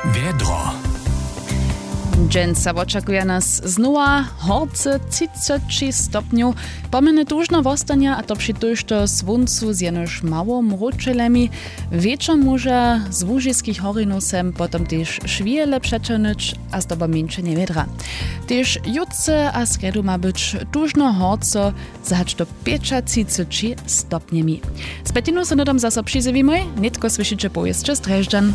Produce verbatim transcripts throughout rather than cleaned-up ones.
Wiedro. Dżęca oczekuje nas znowa horce trzydzieści stopniów. Pomene tużno wostania, a to przytużto słoncu z jenoż mało mruczelemi. Wieczor może z wóżyskich horinusem potem też szwiele przeczonyć, a zdoba mniejsze wiedra. Też jutce a sredu ma być tużno horco, zahacz do trzydzieści stopniami. Z petinu se nudom zase przyzywimy, nitko słyszycie pojeźdźcze z Dreżdżan.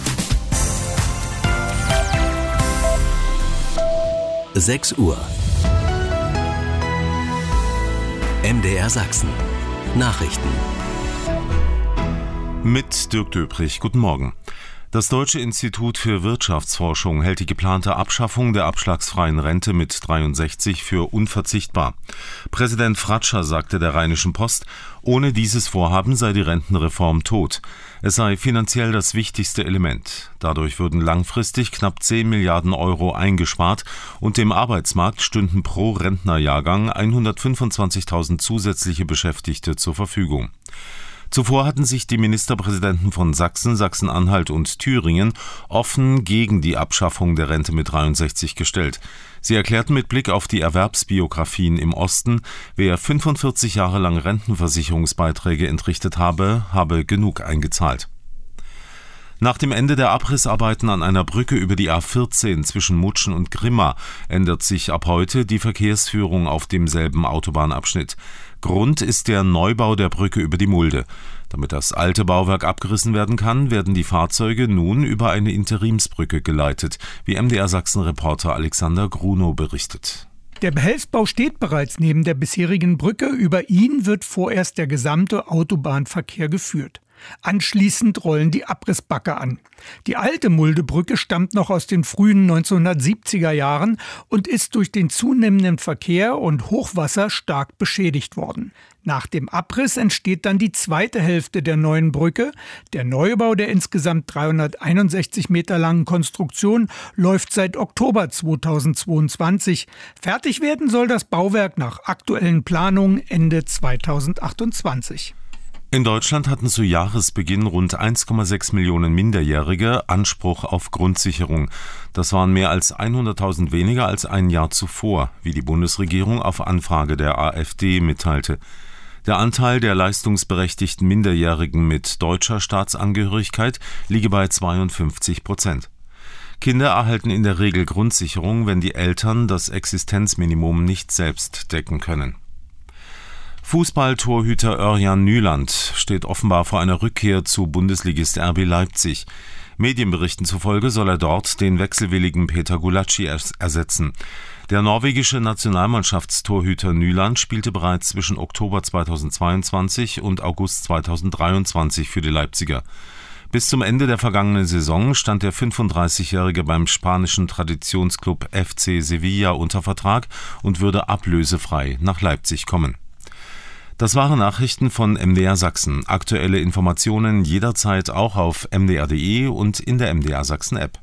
sechs Uhr. M D R Sachsen. Nachrichten. Mit Dirk Döbrich. Guten Morgen. Das Deutsche Institut für Wirtschaftsforschung hält die geplante Abschaffung der abschlagsfreien Rente mit dreiundsechzig für unverzichtbar. Präsident Fratscher sagte der Rheinischen Post, ohne dieses Vorhaben sei die Rentenreform tot. Es sei finanziell das wichtigste Element. Dadurch würden langfristig knapp zehn Milliarden Euro eingespart und dem Arbeitsmarkt stünden pro Rentnerjahrgang hundertfünfundzwanzigtausend zusätzliche Beschäftigte zur Verfügung. Zuvor hatten sich die Ministerpräsidenten von Sachsen, Sachsen-Anhalt und Thüringen offen gegen die Abschaffung der Rente mit dreiundsechzig gestellt. Sie erklärten mit Blick auf die Erwerbsbiografien im Osten, wer fünfundvierzig Jahre lang Rentenversicherungsbeiträge entrichtet habe, habe genug eingezahlt. Nach dem Ende der Abrissarbeiten an einer Brücke über die A vierzehn zwischen Mutschen und Grimma ändert sich ab heute die Verkehrsführung auf demselben Autobahnabschnitt. Grund ist der Neubau der Brücke über die Mulde. Damit das alte Bauwerk abgerissen werden kann, werden die Fahrzeuge nun über eine Interimsbrücke geleitet, wie M D R Sachsen-Reporter Alexander Grunow berichtet. Der Behelfsbau steht bereits neben der bisherigen Brücke. Über ihn wird vorerst der gesamte Autobahnverkehr geführt. Anschließend rollen die Abrissbagger an. Die alte Muldebrücke stammt noch aus den frühen neunzehnhundertsiebziger Jahren und ist durch den zunehmenden Verkehr und Hochwasser stark beschädigt worden. Nach dem Abriss entsteht dann die zweite Hälfte der neuen Brücke. Der Neubau der insgesamt dreihunderteinundsechzig Meter langen Konstruktion läuft seit Oktober zweitausendzweiundzwanzig. Fertig werden soll das Bauwerk nach aktuellen Planungen Ende zweitausendachtundzwanzig. In Deutschland hatten zu Jahresbeginn rund eins Komma sechs Millionen Minderjährige Anspruch auf Grundsicherung. Das waren mehr als hunderttausend weniger als ein Jahr zuvor, wie die Bundesregierung auf Anfrage der AfD mitteilte. Der Anteil der leistungsberechtigten Minderjährigen mit deutscher Staatsangehörigkeit liege bei zweiundfünfzig Prozent. Kinder erhalten in der Regel Grundsicherung, wenn die Eltern das Existenzminimum nicht selbst decken können. Fußballtorhüter Örjan Nyland steht offenbar vor einer Rückkehr zu Bundesligist R B Leipzig. Medienberichten zufolge soll er dort den wechselwilligen Peter Gulácsi ersetzen. Der norwegische Nationalmannschaftstorhüter Nyland spielte bereits zwischen Oktober zweitausendzweiundzwanzig und August zweitausenddreiundzwanzig für die Leipziger. Bis zum Ende der vergangenen Saison stand der fünfunddreißigjährige beim spanischen Traditionsclub F C Sevilla unter Vertrag und würde ablösefrei nach Leipzig kommen. Das waren Nachrichten von M D R Sachsen. Aktuelle Informationen jederzeit auch auf m d r punkt d e und in der M D R Sachsen App.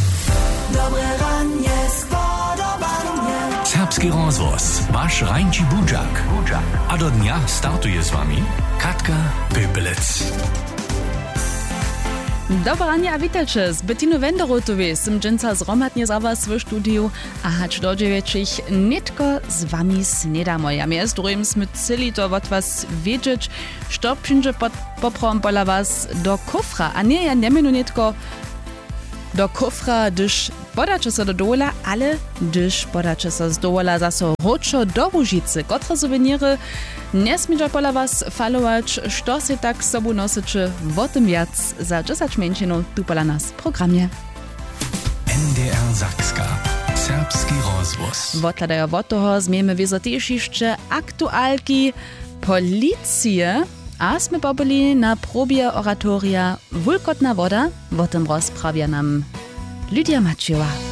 Serbski rozvoz, waš Rajnči Budžak. A do dnia startuje s vami Katka Pepelec. Dobranie a witajcie z Bettinu Wenderotowej, z dżęca zromadnie za was w studiu, a hacz do dziewięcich nitko z wami snedamo. Ja mnie z drugim sme celi to od was wiedzieć, što przyjdzie pod poprom pola was do kufra, a nie ja nie menu nitko do kufra, gdyż podacie se do dola, ale gdyż podacie se z dola zaso roczo do Łużycy, kotre suweniry nie smidza pola was falować, što se tak z sobą nosicie, o tym wiac za dziesięć minut tu pola nas w programie. M D R Sakska. Serbski rozvoz. Wotladajo od toho zmiemy wiedzą też jeszcze aktualki policije, a sme pobyli na probie oratoria Wulkotna woda, o tym rozprawia nam Lydia Maciejova.